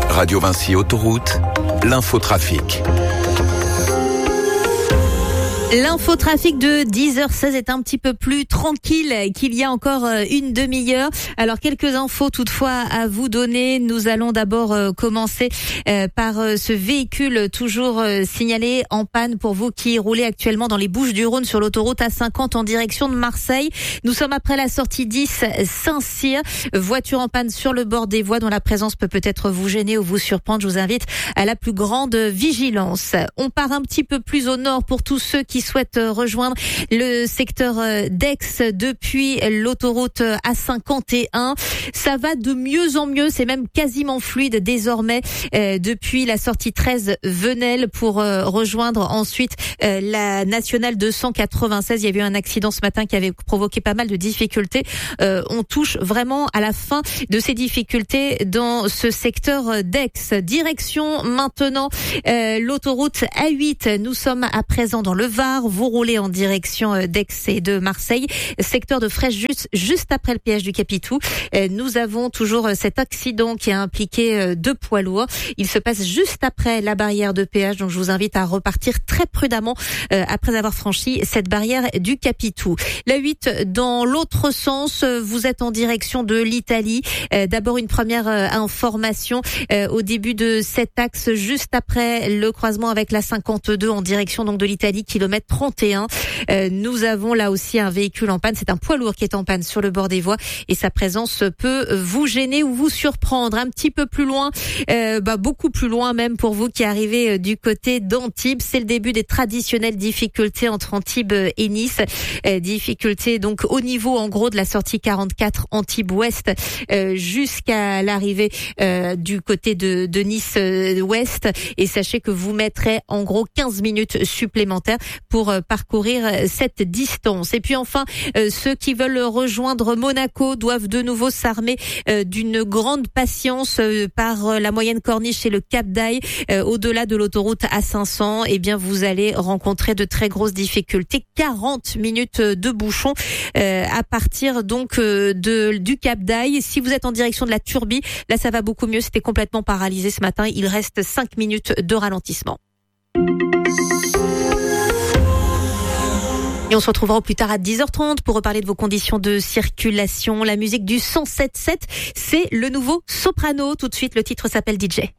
Radio Vinci Autoroute, l'infotrafic. L'infotrafic de 10h16 est un petit peu plus tranquille qu'il y a encore une demi-heure. Alors quelques infos toutefois à vous donner. Nous allons d'abord commencer par ce véhicule toujours signalé en panne pour vous qui roulez actuellement dans les Bouches-du-Rhône sur l'autoroute A50 en direction de Marseille. Nous sommes après la sortie 10 Saint-Cyr. Voiture en panne sur le bord des voies dont la présence peut peut-être vous gêner ou vous surprendre. Je vous invite à la plus grande vigilance. On part un petit peu plus au nord pour tous ceux qui souhaitent rejoindre le secteur d'Aix depuis l'autoroute A51. Ça va de mieux en mieux, c'est même quasiment fluide désormais depuis la sortie 13 Venelle pour rejoindre ensuite la nationale 296. Il y a eu un accident ce matin qui avait provoqué pas mal de difficultés. On touche vraiment à la fin de ces difficultés dans ce secteur d'Aix. Direction maintenant l'autoroute A8. Nous sommes à présent dans le Var. Vous roulez en direction d'Aix et de Marseille, secteur de Fraîche juste après le péage du Capitou. Nous avons toujours cet accident qui a impliqué deux poids lourds. Il se passe juste après la barrière de péage, donc je vous invite à repartir très prudemment après avoir franchi cette barrière du Capitou. La 8 dans l'autre sens, vous êtes en direction de l'Italie. D'abord une première information au début de cet axe, juste après le croisement avec la 52 en direction donc de l'Italie, kilomètre 31. Nous avons là aussi un véhicule en panne. C'est un poids lourd qui est en panne sur le bord des voies et sa présence peut vous gêner ou vous surprendre. Un petit peu plus loin, beaucoup plus loin même pour vous qui arrivez du côté d'Antibes. C'est le début des traditionnelles difficultés entre Antibes et Nice. Difficultés donc au niveau en gros de la sortie 44 Antibes-Ouest jusqu'à l'arrivée du côté de Nice Ouest. Et sachez que vous mettrez en gros 15 minutes supplémentaires pour parcourir cette distance. Et puis enfin, ceux qui veulent rejoindre Monaco doivent de nouveau s'armer d'une grande patience par la moyenne corniche et le Cap d'Aille. Au-delà de l'autoroute A500, eh bien vous allez rencontrer de très grosses difficultés. 40 minutes de bouchon à partir donc du Cap d'Aille. Si vous êtes en direction de la Turbie, là ça va beaucoup mieux. C'était complètement paralysé ce matin. Il reste 5 minutes de ralentissement. Et on se retrouvera au plus tard à 10h30 pour reparler de vos conditions de circulation. La musique du 107.7, c'est le nouveau Soprano. Tout de suite, le titre s'appelle DJ.